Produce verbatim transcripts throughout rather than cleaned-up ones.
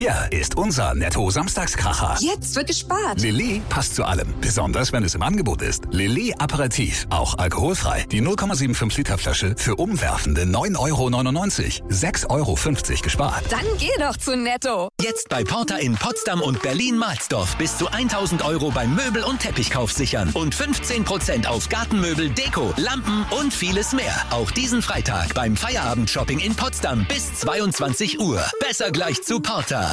Hier ist unser Netto-Samstagskracher. Jetzt wird gespart. Lillet passt zu allem, besonders wenn es im Angebot ist. Lillet Aperitif, auch alkoholfrei. Die null Komma fünfundsiebzig Liter Flasche für umwerfende neun Euro neunundneunzig. sechs Euro fünfzig gespart. Dann geh doch zu Netto. Jetzt bei Porter in Potsdam und Berlin-Mahlsdorf bis zu tausend Euro beim Möbel- und Teppichkauf sichern. Und fünfzehn Prozent auf Gartenmöbel, Deko, Lampen und vieles mehr. Auch diesen Freitag beim Feierabend-Shopping in Potsdam bis zweiundzwanzig Uhr. Besser gleich zu Porter.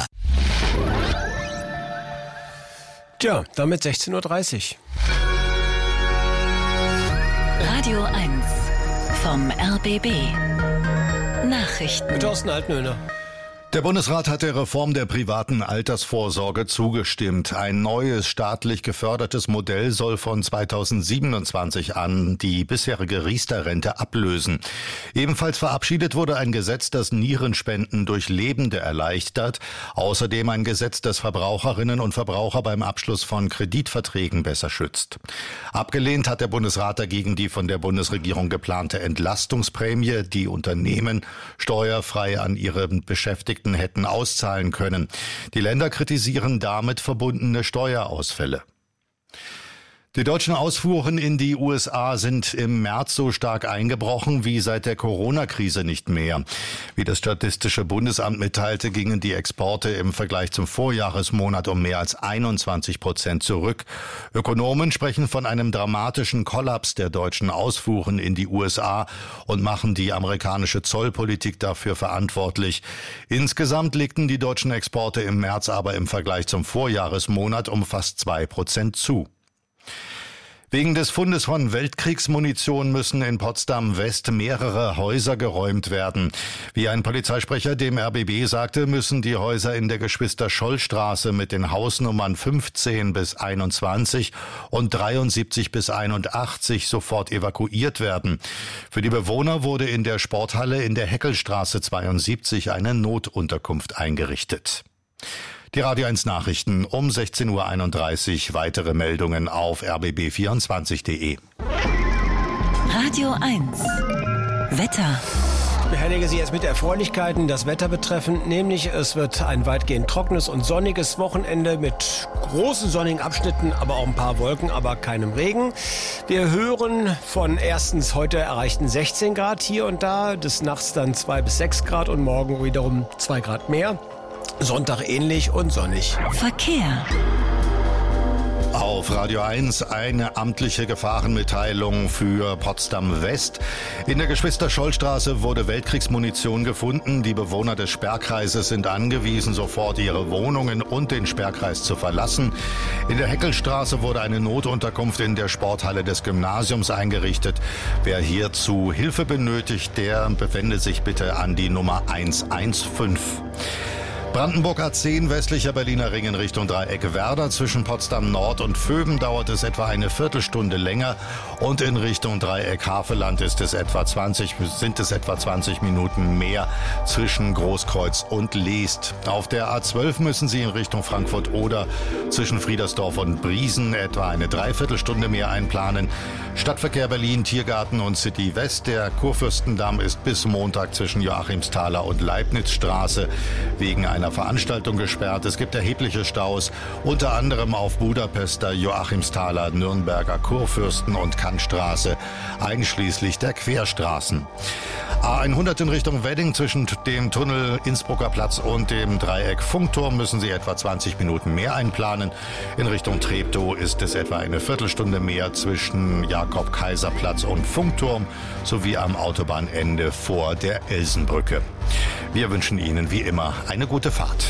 Tja, damit sechzehn Uhr dreißig. Radio eins vom R B B. Nachrichten. Mit Thorsten Altnöhner. Der Bundesrat hat der Reform der privaten Altersvorsorge zugestimmt. Ein neues staatlich gefördertes Modell soll von zweitausendsiebenundzwanzig an die bisherige Riester-Rente ablösen. Ebenfalls verabschiedet wurde ein Gesetz, das Nierenspenden durch Lebende erleichtert. Außerdem ein Gesetz, das Verbraucherinnen und Verbraucher beim Abschluss von Kreditverträgen besser schützt. Abgelehnt hat der Bundesrat dagegen die von der Bundesregierung geplante Entlastungsprämie, die Unternehmen steuerfrei an ihre Beschäftigten hätten auszahlen können. Die Länder kritisieren damit verbundene Steuerausfälle. Die deutschen Ausfuhren in die U S A sind im März so stark eingebrochen wie seit der Corona-Krise nicht mehr. Wie das Statistische Bundesamt mitteilte, gingen die Exporte im Vergleich zum Vorjahresmonat um mehr als einundzwanzig Prozent zurück. Ökonomen sprechen von einem dramatischen Kollaps der deutschen Ausfuhren in die U S A und machen die amerikanische Zollpolitik dafür verantwortlich. Insgesamt legten die deutschen Exporte im März aber im Vergleich zum Vorjahresmonat um fast zwei Prozent zu. Wegen des Fundes von Weltkriegsmunition müssen in Potsdam-West mehrere Häuser geräumt werden. Wie ein Polizeisprecher dem R B B sagte, müssen die Häuser in der Geschwister-Scholl-Straße mit den Hausnummern fünfzehn bis einundzwanzig und dreiundsiebzig bis einundachtzig sofort evakuiert werden. Für die Bewohner wurde in der Sporthalle in der Heckelstraße zweiundsiebzig eine Notunterkunft eingerichtet. Die Radio eins Nachrichten um sechzehn Uhr einunddreißig. Weitere Meldungen auf r b b vierundzwanzig punkt de. Radio eins. Wetter. Ich behellige Sie jetzt mit Erfreulichkeiten, das Wetter betreffend, nämlich es wird ein weitgehend trockenes und sonniges Wochenende mit großen sonnigen Abschnitten, aber auch ein paar Wolken, aber keinem Regen. Wir hören von erstens heute erreichten sechzehn Grad hier und da, des Nachts dann zwei bis sechs Grad und morgen wiederum zwei Grad mehr. Sonntag ähnlich und sonnig. Verkehr. Auf Radio eins eine amtliche Gefahrenmitteilung für Potsdam-West. In der Geschwister-Scholl-Straße wurde Weltkriegsmunition gefunden. Die Bewohner des Sperrkreises sind angewiesen, sofort ihre Wohnungen und den Sperrkreis zu verlassen. In der Heckelstraße wurde eine Notunterkunft in der Sporthalle des Gymnasiums eingerichtet. Wer hierzu Hilfe benötigt, der bewende sich bitte an die Nummer eins eins fünf. Brandenburg A zehn, westlicher Berliner Ring in Richtung Dreieck Werder. Zwischen Potsdam Nord und Vöben dauert es etwa eine Viertelstunde länger und in Richtung Dreieck Havelland ist es etwa zwanzig, sind es etwa zwanzig Minuten mehr zwischen Großkreuz und Leest. Auf der A zwölf müssen Sie in Richtung Frankfurt oder zwischen Friedersdorf und Briesen etwa eine Dreiviertelstunde mehr einplanen. Stadtverkehr Berlin, Tiergarten und City West. Der Kurfürstendamm ist bis Montag zwischen Joachimsthaler und Leibnizstraße wegen einer einer Veranstaltung gesperrt. Es gibt erhebliche Staus, unter anderem auf Budapester, Joachimsthaler, Nürnberger, Kurfürsten- und Kantstraße, einschließlich der Querstraßen. A hundert in Richtung Wedding zwischen dem Tunnel Innsbrucker Platz und dem Dreieck Funkturm müssen Sie etwa zwanzig Minuten mehr einplanen. In Richtung Treptow ist es etwa eine Viertelstunde mehr zwischen Jakob-Kaiser-Platz und Funkturm sowie am Autobahnende vor der Elsenbrücke. Wir wünschen Ihnen wie immer eine gute Fahrt.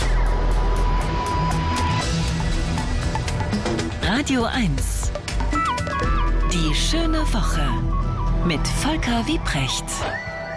Radio eins. Die schöne Woche mit Volker Wiebrecht.